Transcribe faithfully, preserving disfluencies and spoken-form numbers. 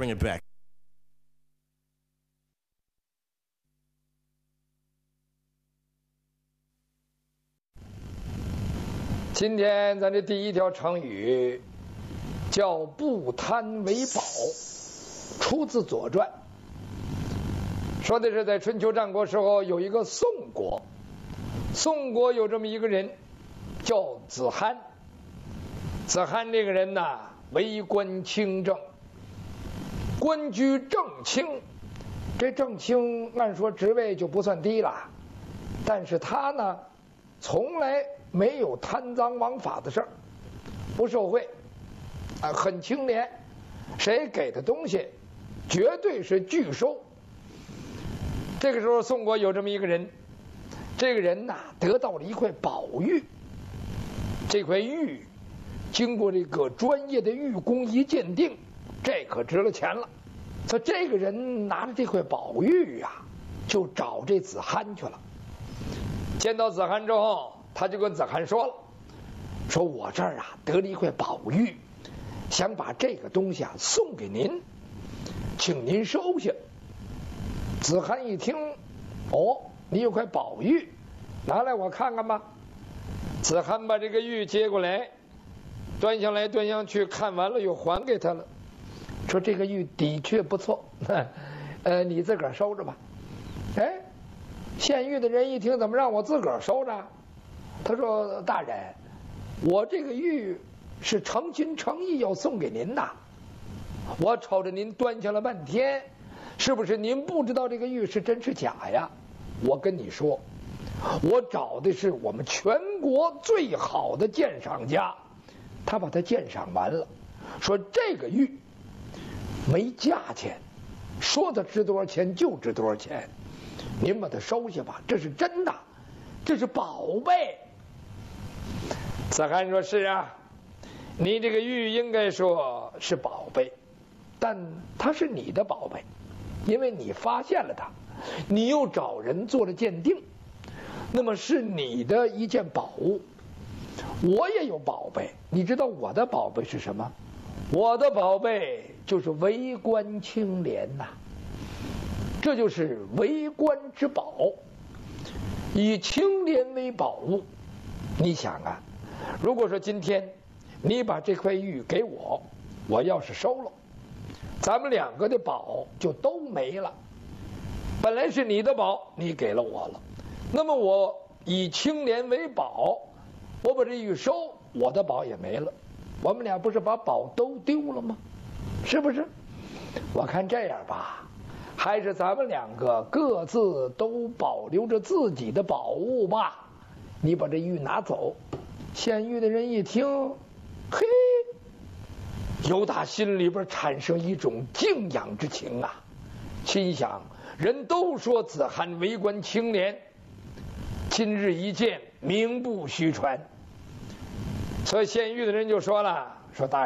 Bring it back. 今天咱这第一条成语叫不贪为宝，出自《左传》，说的是在春秋战国时候有一个宋国，宋国有这么一个人叫子罕。子罕这个人呐，为官清正，官居正卿。这正卿按说职位就不算低了，但是他呢，从来没有贪赃枉法的事儿，不受贿，啊，很清廉，谁给的东西绝对是拒收。这个时候，宋国有这么一个人，这个人呐，得到了一块宝玉。这块玉经过这个专业的玉工一鉴定，这可值了钱了。所以这个人拿着这块宝玉呀、啊，就找这子罕去了。见到子罕之后，他就跟子罕说了，说我这儿啊得了一块宝玉，想把这个东西啊送给您，请您收下。子罕一听，哦，你有块宝玉，拿来我看看吧。子罕把这个玉接过来，端详来端详去，看完了又还给他了，说这个玉的确不错，呃，你自个儿收着吧。哎，献玉的人一听，怎么让我自个儿收着？他说：“大人，我这个玉是诚心诚意要送给您的。我瞅着您端详了半天，是不是您不知道这个玉是真是假呀？我跟你说，我找的是我们全国最好的鉴赏家，他把它鉴赏完了，说这个玉没价钱，说它值多少钱就值多少钱，您把它收下吧，这是真的，这是宝贝。”子罕说：“是啊，你这个玉应该说是宝贝，但它是你的宝贝，因为你发现了它，你又找人做了鉴定，那么是你的一件宝物。我也有宝贝，你知道我的宝贝是什么？我的宝贝就是为官清廉呐、啊，这就是为官之宝，以清廉为宝物。你想啊，如果说今天你把这块玉给我，我要是收了，咱们两个的宝就都没了。本来是你的宝，你给了我了，那么我以清廉为宝，我把这玉收，我的宝也没了，我们俩不是把宝都丢了吗？是不是？我看这样吧，还是咱们两个各自都保留着自己的宝物吧。你把这玉拿走。献玉的人一听，嘿，由打心里边产生一种敬仰之情啊，心想人都说子罕为官清廉，今日一见，名不虚传。所以献玉的人就说了，说大